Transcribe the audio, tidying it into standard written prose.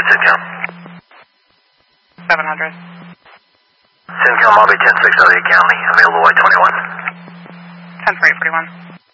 SimCal. 700. SimCal Lobby 10608 County, available at 21. 10-4841.